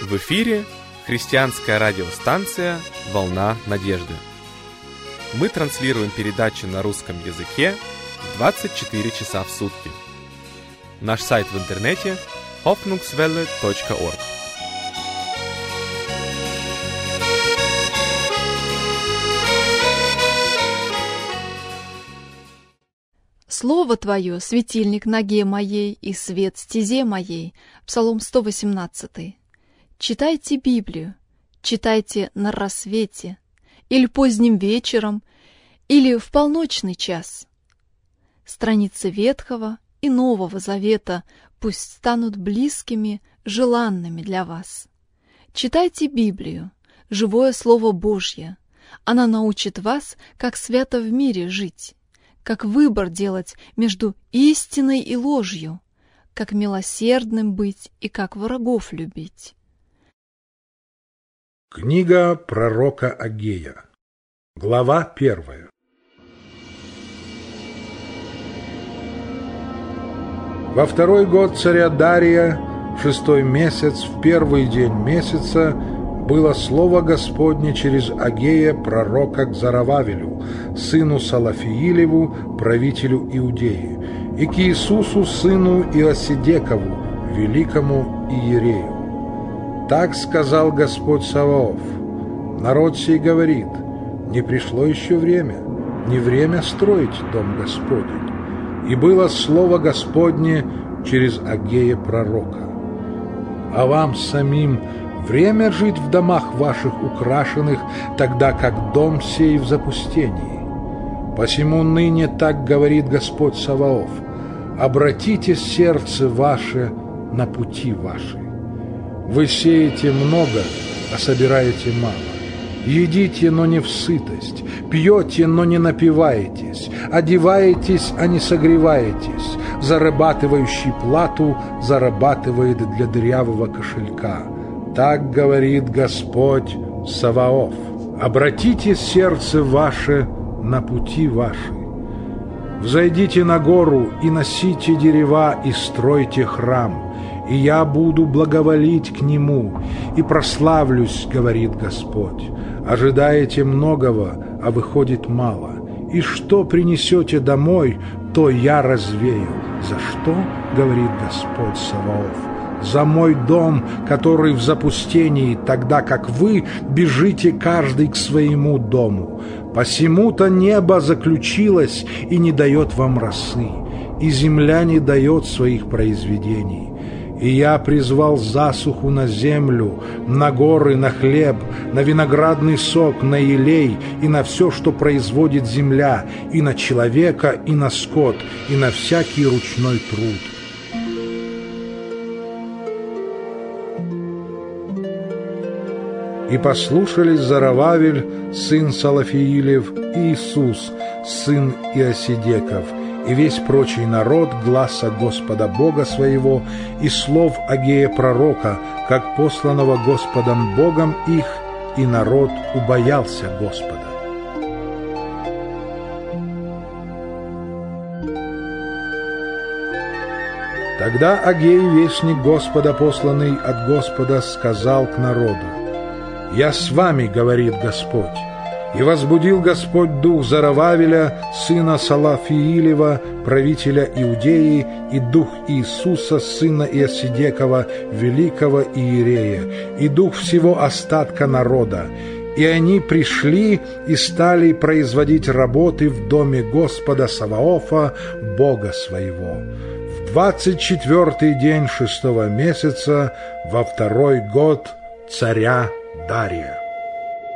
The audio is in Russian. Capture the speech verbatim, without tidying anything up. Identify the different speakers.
Speaker 1: В эфире христианская радиостанция «Волна надежды». Мы транслируем передачи на русском языке двадцать четыре часа в сутки. Наш сайт в интернете hoffnungswelle точка org.
Speaker 2: Слово Твое — светильник ноге моей и свет стезе моей. Псалом сто восемнадцатый. Читайте Библию, читайте на рассвете, или поздним вечером, или в полночный час. Страницы Ветхого и Нового Завета пусть станут близкими, желанными для вас. Читайте Библию, живое Слово Божье. Она научит вас, как свято в мире жить, как выбор делать между истиной и ложью, как милосердным быть и как врагов любить.
Speaker 3: Книга пророка Агея. Глава первая. Во второй год царя Дария, в шестой месяц, в первый день месяца, было слово Господне через Агея пророка к Зарававелю, сыну Салафиилеву, правителю Иудеи, и к Иисусу, сыну Иосидекову, великому иерею. Так сказал Господь Саваоф: народ сей говорит, не пришло еще время, не время строить дом Господень. И было слово Господне через Агея пророка: а вам самим время жить в домах ваших украшенных, тогда как дом сей в запустении. Посему ныне так говорит Господь Саваоф: обратите сердце ваше на пути ваши. Вы сеете много, а собираете мало. Едите, но не в сытость, пьете, но не напиваетесь, одеваетесь, а не согреваетесь. Зарабатывающий плату зарабатывает для дырявого кошелька. Так говорит Господь Саваоф: обратите сердце ваше на пути ваши. Взойдите на гору и носите дерева и стройте храм, и я буду благоволить к нему, и прославлюсь, говорит Господь. Ожидаете многого, а выходит мало. И что принесете домой, то я развею. За что, говорит Господь Саваоф? За мой дом, который в запустении, тогда как вы бежите каждый к своему дому. Посему-то небо заключилось и не дает вам росы, и земля не дает своих произведений. И я призвал засуху на землю, на горы, на хлеб, на виноградный сок, на елей и на все, что производит земля, и на человека, и на скот, и на всякий ручной труд. И послушались Зарававель, сын Салафиилев, и Иисус, сын Иосидеков, и весь прочий народ гласа Господа Бога своего и слов Агея пророка, как посланного Господом Богом их, и народ убоялся Господа. Тогда Агей, вестник Господа, посланный от Господа, сказал к народу: «Я с вами, говорит Господь». И возбудил Господь дух Зарававеля, сына Салафиилева, правителя Иудеи, и дух Иисуса, сына Иосидекова, великого иерея, и дух всего остатка народа. И они пришли и стали производить работы в доме Господа Саваофа, Бога своего. В двадцать четвертый день шестого месяца, во второй год царя Дария.